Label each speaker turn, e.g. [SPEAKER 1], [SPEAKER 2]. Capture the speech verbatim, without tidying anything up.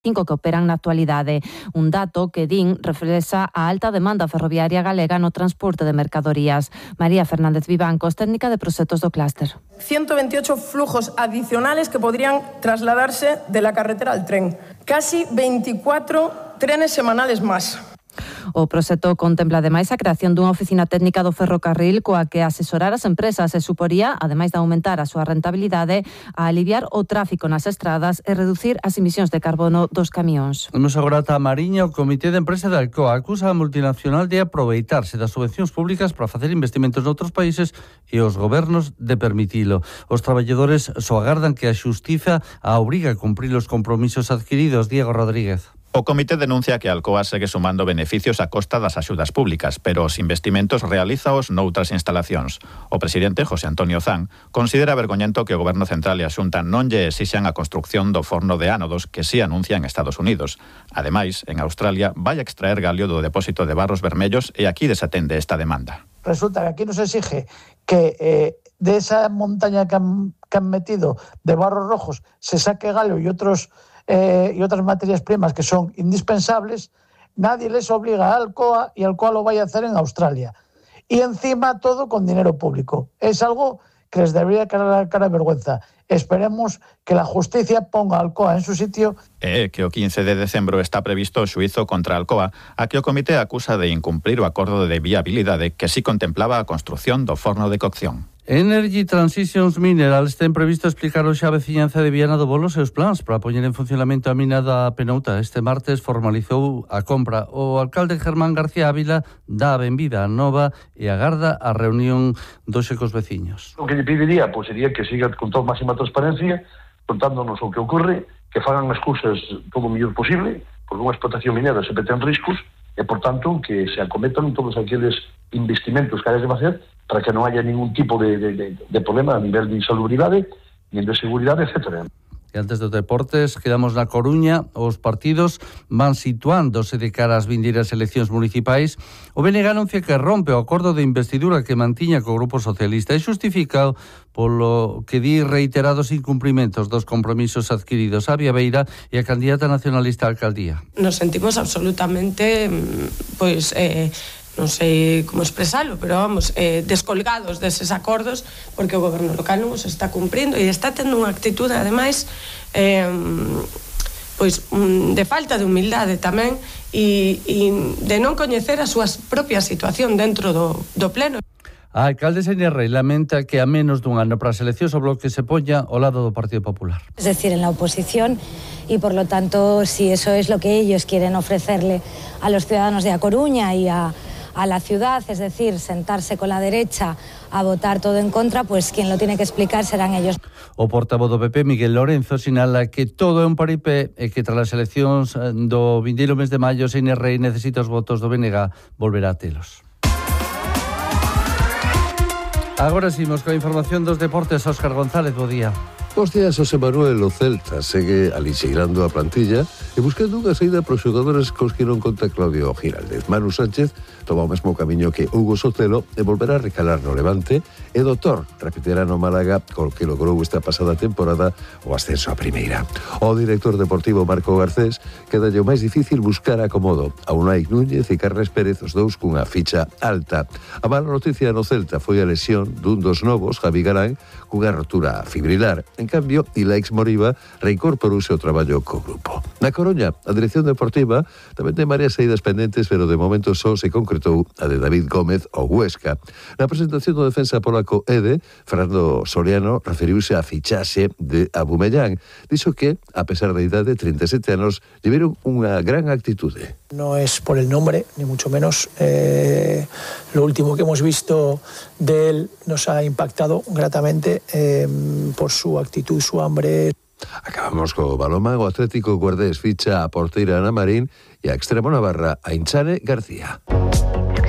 [SPEAKER 1] cinco que operan na actualidade. Un dato que din reflexa a alta demanda ferroviaria galega no transporte de mercadorías. María Fernández Vivancos, técnica de proxectos do clúster.
[SPEAKER 2] ciento veintiocho flujos adicionales que podrían trasladarse de la carretera al tren. Casi veinticuatro trenes semanales más.
[SPEAKER 1] O proxecto contempla ademais a creación dunha oficina técnica do ferrocarril coa que asesorar as empresas e suporía, ademais de aumentar a súa rentabilidade, a aliviar o tráfico nas estradas e reducir as emisións de carbono dos camións.
[SPEAKER 3] Vamos agora ata a Mariña. O Comité de Empresa de Alcoa acusa a multinacional de aproveitarse das subvencións públicas para facer investimentos noutros países e os gobernos de permitilo. Os traballadores só agardan que a xustiza a obriga a cumprir os compromisos adquiridos. Diego Rodríguez.
[SPEAKER 4] O comité denuncia que Alcoa segue sumando beneficios a costa das axudas públicas, pero os investimentos realízaos noutras instalacións. O presidente, José Antonio Zan, considera vergoñento que o Goberno Central e a Xunta non lle exixan a construcción do forno de ánodos que si anuncia en Estados Unidos. Ademais, en Australia vai a extraer galio do depósito de Barros Vermellos e aquí desatende esta demanda.
[SPEAKER 5] Resulta que aquí nos exige que eh, de esa montaña que han, que han metido de barros rojos se saque galio y otros Eh, y otras materias primas que son indispensables. Nadie les obliga a Alcoa y Alcoa lo vaya a hacer en Australia. Y encima todo con dinero público. Es algo que les debería caer la cara de vergüenza. Esperemos que la justicia ponga a Alcoa en su sitio.
[SPEAKER 4] E que o quince de decembro está previsto o xuízo contra Alcoa, a que o comité acusa de incumplir o acordo de viabilidade que si contemplaba a construción do forno de cocción.
[SPEAKER 3] Energy Transitions Minerals ten previsto explicar hoxe a veciñanza de Viana do Bolo seus plans para poñer en funcionamento a mina da Penouta. Este martes formalizou a compra. O alcalde Germán García Ávila dá a benvida a nova e agarda a reunión dos cos veciños.
[SPEAKER 6] O que lle pediría pois, sería que siga con toda máxima transparencia, contándonos o que ocorre, que fagan as cousas todo o mellor posible, porque unha explotación minera sempre ten riscos, e, por tanto, que se acometan todos aqueles investimentos que hai de facer para que non haya ningún tipo de, de, de, de problema a nivel de insalubridade, ni de seguridade, etcétera.
[SPEAKER 3] E antes dos deportes, quedamos na Coruña. Os partidos van situándose de cara ás vindeiras eleccións municipais. O B N G anuncia que rompe o acordo de investidura que mantiña co Grupo Socialista e xustificado polo que di reiterados incumprimentos dos compromisos adquiridos. Avia Beira e a candidata nacionalista á alcaldía.
[SPEAKER 7] Nos sentimos absolutamente, pois... Eh, non sei como expresalo, pero vamos, eh, descolgados deses acordos, porque o goberno local non os está cumprindo e está tendo unha actitude, ademais, eh, pois de falta de humildade tamén e, e de non coñecer a súa propia situación dentro do, do pleno.
[SPEAKER 3] A alcalde Xenia Rei lamenta que a menos dun ano para as eleccións o Bloque se poña ao lado do Partido Popular.
[SPEAKER 8] Es decir, en la oposición, y por lo tanto, si eso es lo que ellos quieren ofrecerle a los ciudadanos de A Coruña y a a la ciudad, es decir, sentarse con la derecha a votar todo en contra, pues quien lo tiene que explicar serán ellos.
[SPEAKER 3] O portavoz do P P, Miguel Lorenzo, sinala que todo é un paripé e que tras as eleccións do vindeiro mes de maio, Xenia Rei necesita os votos do B N G, volverá a telos. Agora seguimos coa información dos deportes. Óscar González, bo día.
[SPEAKER 9] Bos días, José Manuel. O Celta segue alixeirando a plantilla e buscando unha saída para os xogadores cos que non conta Claudio Giraldez. Manu Sánchez toma o mesmo camiño que Hugo Sotelo e volverá a recalar no Levante, e Doutor repetirá no Málaga, col que logrou esta pasada temporada o ascenso a primeira. O director deportivo Marco Garcés quedalle o máis difícil buscar acomodo a Unai Núñez e Carles Pérez, os dous cunha ficha alta. A mala noticia no Celta foi a lesión dun dos novos, Javi Galán, cunha rotura fibrilar. En cambio, Ilaix Moriba reincorporouse ao traballo co grupo. Na Coruña, a dirección deportiva tamén ten varias saídas pendentes, pero de momento só se concretou a de David Gómez ao Huesca. Na presentación do defensa polaco Ede, Fernando Soriano referiuse á fichaxe de Abumellán. Dixo que, a pesar da idade, treinta e sete anos, lleveron unha gran actitude.
[SPEAKER 5] No es por el nombre, ni mucho menos. Eh, lo último que hemos visto de él nos ha impactado gratamente eh, por su actitud, su hambre.
[SPEAKER 9] Acabamos co balonmán. O Atlético Guardés ficha a porteira Ana Marín e a extremo navarra a Inchane García.